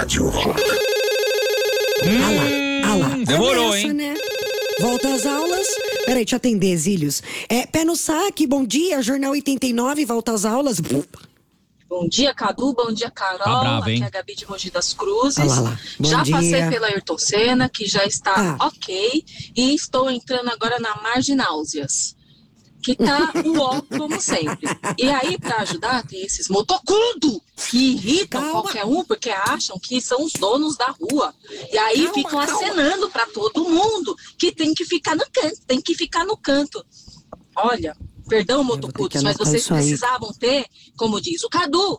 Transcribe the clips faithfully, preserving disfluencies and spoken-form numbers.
Rádio Rock. Hum, ah lá, ah lá. Demorou, Começa, hein? Né? Volta às aulas. Peraí, deixa eu atender, Zílios. É, pé no saque, bom dia, Jornal oitenta e nove, volta às aulas. Bom dia, Cadu. Bom dia, Carol. Tá bravo, hein? Aqui é a Gabi de Mogi das Cruzes. Ah lá, lá. Bom já dia. passei pela Ayrton Senna, que já está Ah. ok. E estou entrando agora na Margináuseas, que tá o ó, como sempre. E aí, para ajudar, tem esses motocundo que irritam Calma. qualquer um, porque acham que são os donos da rua. E aí Calma, ficam calma. acenando para todo mundo que tem que ficar no canto, tem que ficar no canto. Olha, perdão, vou ter que motocudos, mas anotar vocês isso aí. precisavam ter, como diz o Cadu,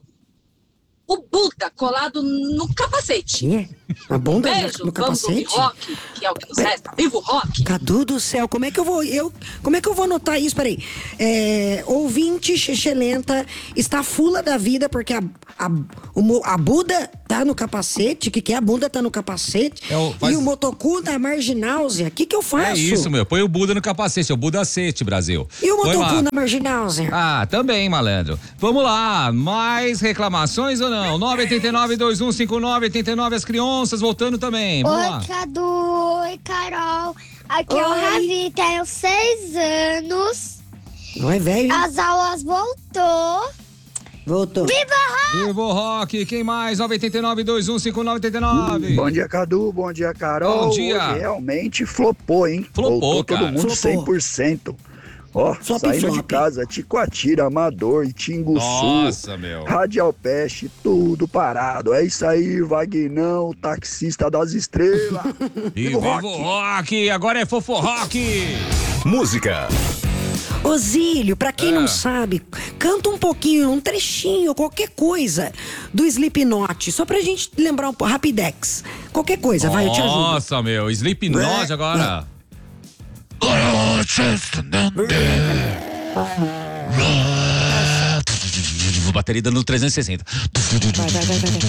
o Buda colado no capacete. Que? A bunda Beijo, no vamos ouvir capacete? rock, que é o que nos resta. Viva o rock! Cadu do céu, como é que eu vou eu, como é que eu vou anotar isso? Peraí. É, ouvinte xixelenta está fula da vida porque a, a, o mo- a Buda tá no capacete, que que é? A bunda tá no capacete É o- faz- e o motocu da margináusea. O que que eu faço? É isso, meu. Põe o Buda no capacete, é o Budacete, Brasil. E o Põe lá. motocu na margináusea? Ah, também, malandro. Vamos lá, mais reclamações ou não? nove oito nove, dois um cinco nove, oito nove, as crianças voltando também. Vamos lá. Oi, Cadu. Oi, Carol. Aqui é o Oi. Ravi, tenho seis anos. Não é velho? hein? As aulas voltou. Voltou. Viva Viva o rock, quem mais? nove oito nove, dois um cinco nove, oito nove. Bom dia, Cadu. Bom dia, Carol. Bom dia. Hoje realmente flopou, hein? Flopou, Voltou cara. todo mundo Flopou. cem por cento. Ó, Flop, saindo flop. de casa, Ticoatira, Amador, Itinguçu, Nossa, meu. Radial Peste, tudo parado. É isso aí, Vagnão, taxista das estrelas. E Viva o viva o rock, agora é Fofo Rock. Música, Osílio, pra quem Ah. não sabe, canta um pouquinho, um trechinho, qualquer coisa do Slipknot, só pra gente lembrar um pouco, Rapidex. Qualquer coisa, vai, eu te ajudo. Nossa, meu, Slipknot agora. Bateria dando trezentos e sessenta. Vai, vai, vai, vai, vai.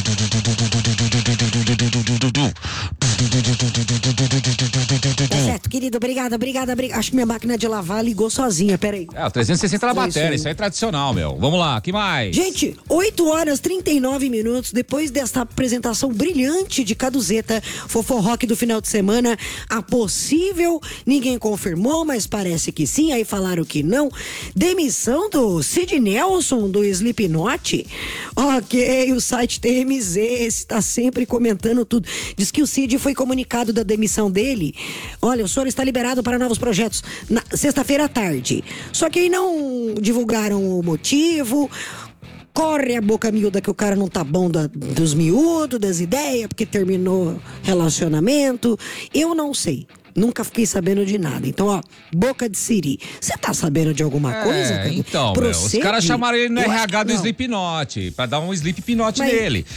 Tá certo, querido, obrigada, obrigada, obrigada. Acho que minha máquina de lavar ligou sozinha, peraí. É, o trezentos e sessenta na Foi isso bateria, aí. isso aí é tradicional, meu. Vamos lá, que mais? Gente, oito horas e trinta e nove minutos depois desta apresentação brilhante de Caduzeta, Fofo Rock do final de semana, a possível, ninguém confirmou, mas parece que sim, aí falaram que não, demissão do Sid Nelson do Slipknot. Ok, o site T M Z está sempre comentando tudo. Diz que o Sid foi comunicado da demissão dele. Olha, o senhor está liberado para novos projetos na sexta-feira à tarde. Só que aí não divulgaram o motivo. Corre a boca miúda que o cara não tá bom da- dos miúdos, das ideias, porque terminou relacionamento. Eu não sei. Nunca fiquei sabendo de nada. Então, ó, boca de siri. Você tá sabendo de alguma coisa, É, cara? então, meu, os Procede? caras chamaram ele no Eu R acho H que do não. Slipknot, pra dar um Slipknot Mas- nele.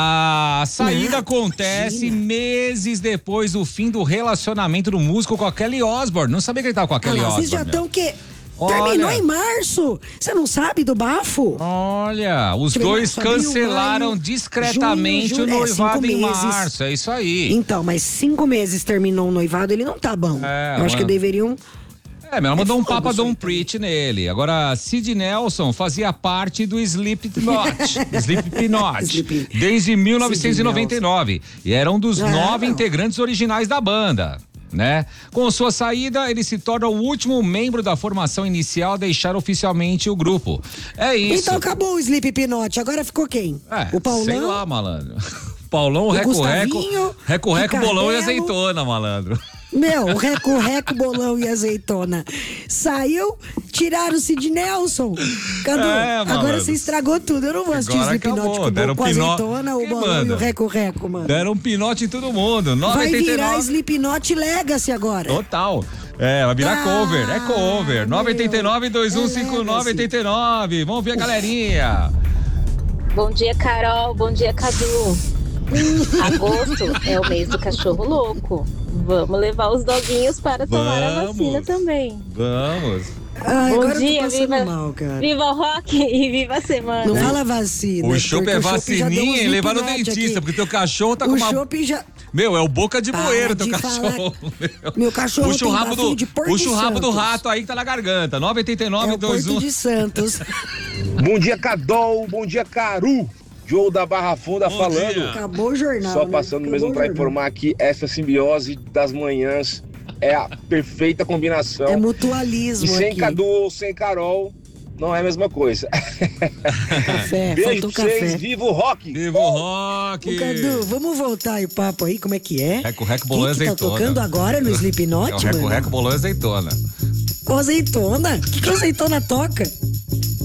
A saída Não, acontece imagina. meses depois do fim do relacionamento do músico com a Kelly Osbourne. Não sabia que ele tava com a Ah Kelly lá, Osbourne. vocês já meu. estão que... Olha. Terminou em março. Você não sabe do bafo? Olha, os Deixa eu ver, dois março, abril, cancelaram maio, discretamente junho, o julho, é, noivado cinco em meses. março. É isso aí. Então, mas cinco meses terminou o noivado, ele não tá bom. É, Eu acho que mano. deveriam... É, mas ela mandou um fogo Papa isso Don't aí Preach nele. Agora, Sid Nelson fazia parte do Slipknot. Slipknot. Slip- Desde mil novecentos e noventa e nove. E era um dos Ah, nove não. integrantes originais da banda. Né? Com sua saída, ele se torna o último membro da formação inicial a deixar oficialmente o grupo. É isso. Então acabou o Slipknot, agora ficou quem? É, o Paulão? sei lá, malandro. Paulão, O reco-reco, Gustavinho, reco-reco, o bolão e Carmelo. azeitona, malandro. Meu, o Reco Reco, bolão e azeitona. Saiu, tiraram o Sid Nelson. Cadu, É, agora malandro. você estragou tudo. Eu não vou assistir o Agora Slipknot acabou, com, deram com a pino- azeitona, o Que bolão e manda? o Reco Reco, mano. Deram um pinote em todo mundo. Vai virar nove oito nove. Slipknot Legacy agora. Total. É, vai virar Ah, cover, é cover. nove oito nove, dois um cinco nove, oito nove. Vamos ver a galerinha. Bom dia, Carol. Bom dia, Cadu. Agosto é o mês do cachorro louco. Vamos levar os doguinhos para tomar a Vamos. vacina também. Vamos. Ai, Bom agora dia, eu tô passando viva, mal, cara. viva o rock e viva a semana. Não fala vacina. O chopp porque é o chopp já deu uns vacininha e levar no Slipknot dentista, aqui. porque teu cachorro tá com O uma... chopp já... Meu, é o boca de Para bueiro teu de cachorro. falar. Meu cachorro Puxa o tem rabo bafinho do, de Porto puxa o rabo do Santos. rato aí que tá na garganta. nove oito É nove, o dois Porto um. de Santos. Bom dia, Cadol. Bom dia, Caru. Joe da Barra Funda Bom falando. dia. Acabou o jornal. Só né? passando Acabou mesmo o para jornal. informar que essa simbiose das manhãs é a perfeita combinação. É mutualismo E sem aqui. Cadu ou sem Carol, não é a mesma coisa. Café, Beijo faltou pra vocês, café. viva o rock! Viva o rock! Ô, Cadu, vamos voltar aí o papo aí, como é que é? Reco, reco, Quem bolão, que tá azeitona. tocando agora no É Slipknot, o reco, mano? reco, bolão, azeitona. Com azeitona? O que, que a azeitona toca?